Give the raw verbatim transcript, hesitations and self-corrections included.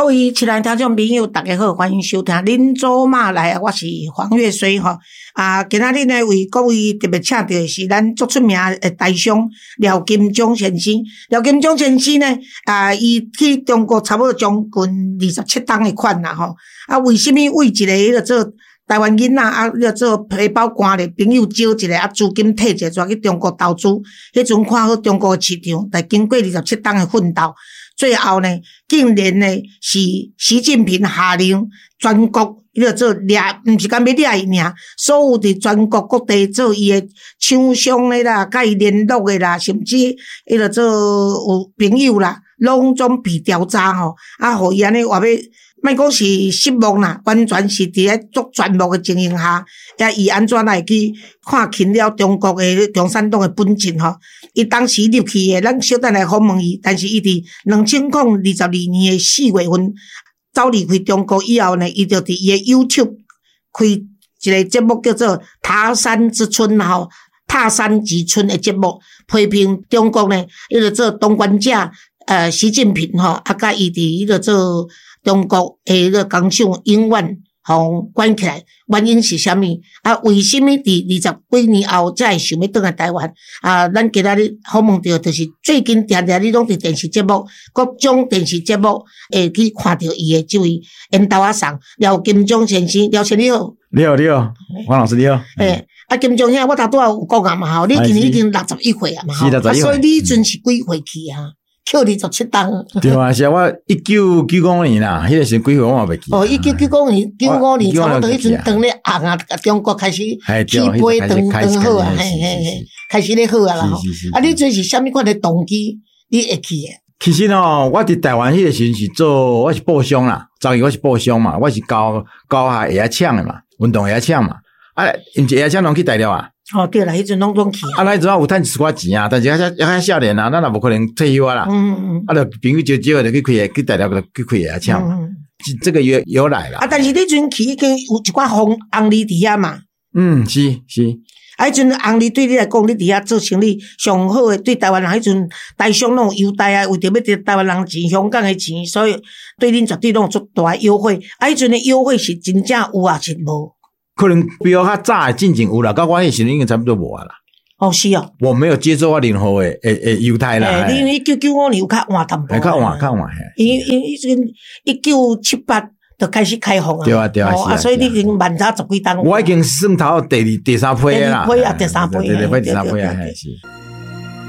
各位亲爱听众朋友，大家好，欢迎收听恁祖妈来啊！我是黄月水吼啊！今仔日呢，为各位特别请到的是咱足出名的大商廖金忠先生。廖金忠先生呢，啊，伊去中国差不多将近二十七档的款啦吼。啊，为什么为一个迄个做台湾囡仔啊，迄个做皮包官的朋友招一个啊，资金摕一个，转去中国投资？迄阵看好中国的市场，但经过二十七档的奋斗。最后呢，竟然呢是习近平下令全国迄个做掠，毋是讲要掠伊尔，所有伫全国各地做伊的厂商的啦，甲伊联络的啦，甚至迄个做有朋友啦，拢总被调查吼，啊，互伊安尼话要。莫讲是失望啦，完全是伫咧足全幕的情形下，也伊安怎来去看清了中国的共产党的本质吼？伊当时入去的，咱小等来访问伊，但是伊伫两千零二十二年的四月份走离开中国以后呢，伊就伫伊的 YouTube 开一个节目叫做《他山之春》吼，他山之春的节目，批评中国呢，迄个做当权者呃习近平吼，啊甲伊伫迄个做。中国诶，迄个工厂永远互关起来，原因是啥物？啊，为什么伫二十几年后才会想要转来台湾？啊，咱今仔日访问到，就是最近常常你拢伫电视节目、各种电视节目会去看到伊诶这位缘投仔送廖金忠先生，廖先生你好， 你好，你好，黄老师你好。 诶，啊，金忠兄，我头拄仔有讲啊嘛吼，你今年已经六十一岁啊嘛吼，啊，所以你迄阵是几岁去啊？扣二十七档。对啊，是我一九九五年啦，迄个是几岁我也袂记。 哦，一九九五年，九五年差不多迄阵当咧红啊，中国开始起飞，当当好啊，嘿嘿嘿，开始咧好啊啦吼。啊，你这是啥物款的动机？你会去诶？ 其实哦，我伫台湾迄个时阵是做，我是报商啦，早期我是报商嘛，我是教教下鞋仔厂诶嘛，运动鞋仔厂嘛，啊，因鞋仔厂拢去台了啊。 哦，对啦，迄阵拢总去啊。啊，那阵有趁一寡钱啊，但是遐遐少年啊，咱也无可能退休啊啦。嗯嗯。啊，就朋友招招就去开去大陆去开鞋厂。嗯嗯。这个由由来啦。啊， 但是你阵去已经有一寡红红利伫遐嘛。 嗯，是是。 啊，迄阵红利对你来讲，你伫遐做生意上好诶，对台湾人迄阵台商拢有优待啊，为着要得台湾人钱、香港诶钱，所以对恁绝对拢有足大诶优惠。啊，迄阵诶优惠是真正有啊，是无？ 可能比较较早的进前有啦，到我迄时阵应该差不多无啊啦。 哦，是哦。我没有接受我任何诶诶诶优待啦。 诶，因为一九九五年有较晚淡薄。 较晚较晚嘿。 因因迄阵一九七八就开始开放啊。 对啊对啊。 哦啊，所以你已经慢早十几档。 我已经算头第二第三批啦。 第二批啊，第三批。 第二批第三批啊，系是。